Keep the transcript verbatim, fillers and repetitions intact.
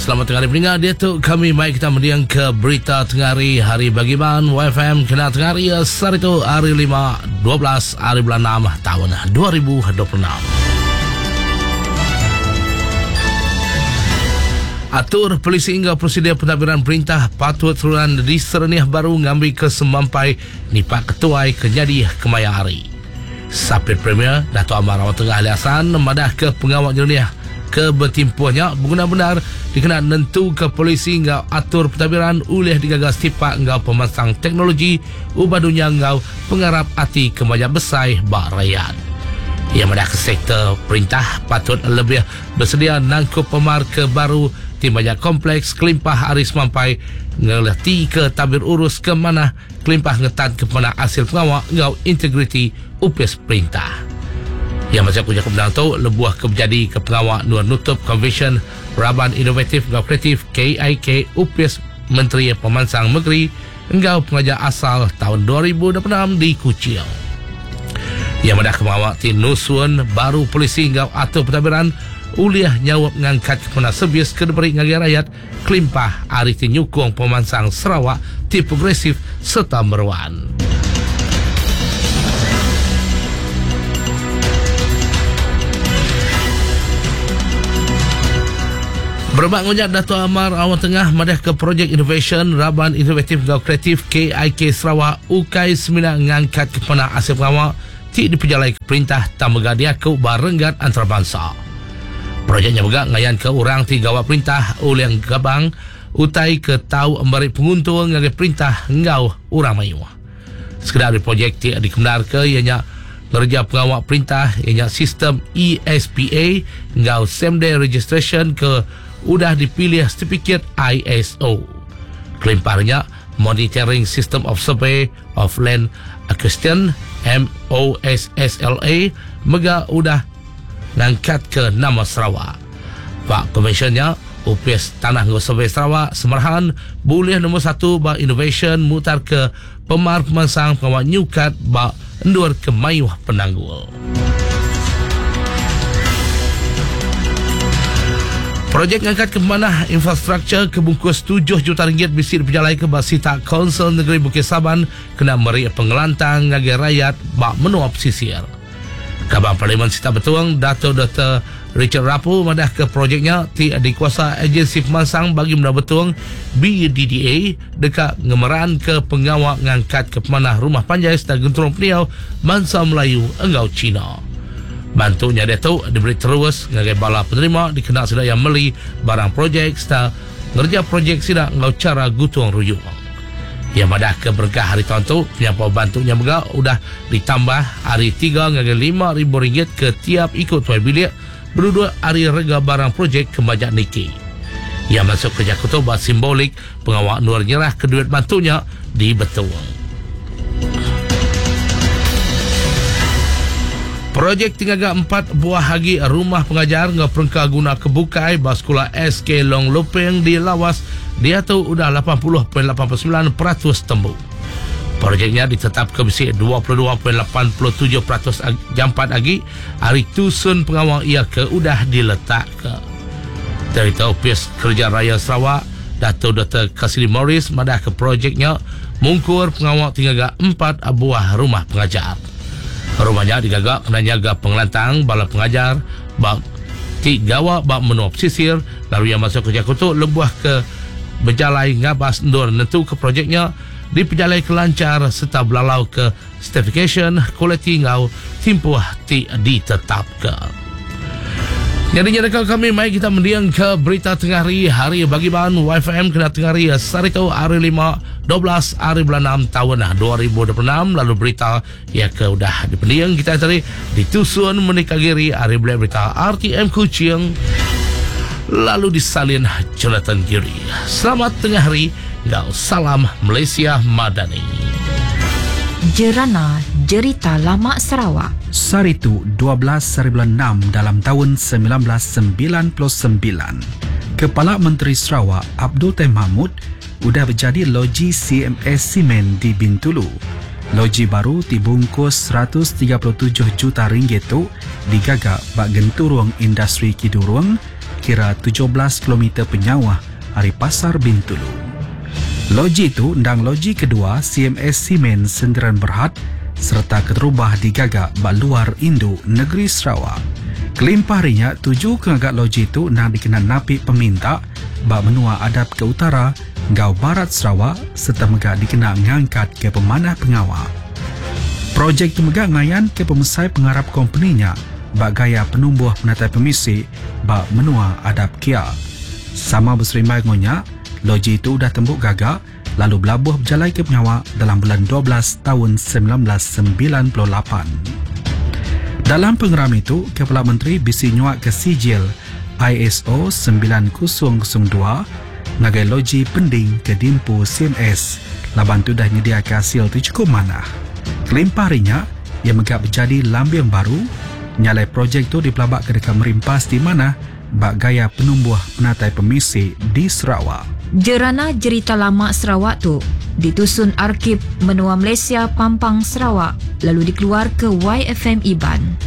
Selamat tengah hari pendengar. Dia tu kami mai kita mendiang ke berita tengah hari hari bagiban Y F M kena tengah hari hari itu hari lima dua belas hari bulan enam tahun dua ribu dua puluh enam. Atur polisi hingga prosedur pentadbiran perintah patut turunan di Sereniah Baru ngambil ke semampai nipak ketuai kejadi kemaya hari. Sapit Premier Dato' Amar Awang Tengah Ali Hassan memadah ke pengawal Sereniah ke bertimpuhnya berguna benar dikenal nentu ke polisi ngau atur pentadbiran oleh digagas tipak ngau pemasang teknologi ubah dunia ngau pengarap hati kemaya besar bak rakyat. Ia madah ke sektor perintah patut lebih bersedia nangkup pemar ke baru timbanyak kompleks kelimpah aris mampai ngeleti ke tabir urus ke mana kelimpah ngetan ke mana hasil pengawal ngau integriti upis perintah. Yang macam kuja kebenaran tu lebuah kebejadi ke pengawal nur nutup convention Raban Inovatif ngau Kreatif K I K upis Menteri Pemansang Negeri ngau pengajar asal tahun dua ribu dua puluh enam di Kuching. Yang madah ke pengawal ti nusun baru polisi ngau atur pentadbiran uliah nyawab ngangkat kepena sebius ke diberi ngagai rakyat kelimpah hari ti nyukung Pemansang Sarawak ti progresif serta meruan. Berbangunnya Dato' Amar Awang Tengah madah ke projek innovation Raban Inovatif Ngau Kreatif K I K Sarawak ukai semina ngangkat kepena hasil pengawal ti diperjalai ke perintah tamega diaku barenggat antarabangsa. Projeknya juga ngayan ke orang ti gawat perintah oleh yang gabang utai ke tau embari penguntung ngagai perintah ngau orang mayu. Sekedar di projek ti dikebenar ke ianya kerja pengawal perintah ianya sistem E S P A ngau same day registration ke udah dipilih sertifikat I S O. Kelimparnya Monitoring System of Survey of Land Acquisition M O S S L A mega udah ngangkat ke nama Sarawak. Pak Komisionnya U P S Tanah Ngau Survey Sarawak semarahan boleh nombor satu ba innovation mutar ke pemar pemansang pengawal nyukat ba endur ke mayuh penanggul. Projek ngangkat ke mana infrastruktur kebungkus tujuh juta ringgit bisi diperjalai ke Basita Council Negeri Bukit Saban kena meri pengelantang ngagai rakyat bak menuap sisir. Kabang Parlimen Sita Betuang Dato' Doktor Richard Rapu madah ke projeknya ti dikuasa agensi pemansang bagi Menara Betuang B D D A dekat ngemeran ke pengawal ngangkat ke pemanah rumah panjai serta genturung peniau bangsa Melayu engau Cina. Bantunya dia tu diberi terus ngagai bala penerima dikenal sudah yang meli barang projek serta ngerja projek sida ngau cara gutung ruyung. Yang madah ke berkah hari tahun tu penyampau bantunya juga udah ditambah hari tiga ngagai lima ribu ringgit ke tiap ikut tuai bilik berdua hari rega barang projek kembajak Niki. Yang masuk kerja kutubah simbolik pengawal nur nyerah ke duit bantunya di Betuang. Projek tinggaga empat buah hagi rumah pengajar ngau perengka guna kebukai baskula S K Long Lupeng di Lawas dia tu udah lapan puluh perpuluhan lapan puluh sembilan peratus tembu. Projeknya ditetap ke besi dua puluh dua perpuluhan lapan puluh tujuh peratus jampat lagi hari tusun pengawal ia ke udah diletak ke. Dari Opis Kerja Raya Sarawak Dato' Doktor Kasili Morris madah ke projeknya mungkur pengawal tinggaga empat buah rumah pengajar. Rumahnya digagak kena jaga pengelantang bala pengajar bak ti gawa bak menuap sisir lalu yang masuk kerja kutu lebuah ke berjalai ngabas ndur nentu ke projeknya diperjalai kelancar serta belalau ke certification quality ngau timpuh ti ditetapkan. Jadinya dekat kami mai kita mendiang ke berita tengah hari hari bagi bahan Y F M kena tengah hari hari itu hari lima dua belas hari bulan enam tahun dua ribu dua puluh enam lalu berita ya ke udah dipendiang kita tadi ditusun menikagiri hari bulan berita R T M Kuching lalu disalin Jonathan Giri. Selamat tengah hari ngau salam Malaysia Madani. Jerana Jerita Lama Sarawak Saritu dua belas hari bulan enam dalam tahun sembilan belas sembilan puluh sembilan. Kepala Menteri Sarawak Abdul Tahir Mahmud udah berjadi loji C M S Simen di Bintulu. Loji baru dibungkus seratus tiga puluh tujuh juta ringgit tu digagak bak genturung industri Kidurung kira tujuh belas kilometer penyawah dari Pasar Bintulu. Loji itu ndang loji kedua C M S Simen Sendirian Berhad serta keterubah digagak bak luar Indo negeri Sarawak. Kelimpah harinya tujuh kengagak loji itu nang dikenal napi peminta bak menua adap ke utara ngau barat Sarawak serta megak dikenal ngangkat ke pemanah pengawal. Projek itu megak ngayan ke pemesai pengarap kompeninya bak gaya penumbuh penatai pemisi bak menua adap kia. Sama berserimai ngonya, loji itu dah tembuk gagak lalu berlabuh berjalai ke pengawal dalam bulan dua belas tahun seribu sembilan ratus sembilan puluh lapan. Dalam pengeram itu, Kepala Menteri bisi nyuak ke sijil I S O sembilan kosong kosong dua ngagai loji pending ke Dimpu C M S laban tu dah nyedia ke hasil tu cukup mana. Kelimpah harinya, ia megak berjadi lambiang baru nyalai projek tu dipelabak ke dekat merimpas di mana bak gaya penumbuh penatai pemisi di Sarawak. Jerana Jerita Lama Sarawak tu ditusun Arkib Menua Malaysia Pampang Sarawak lalu dikeluar ke Y F M Iban.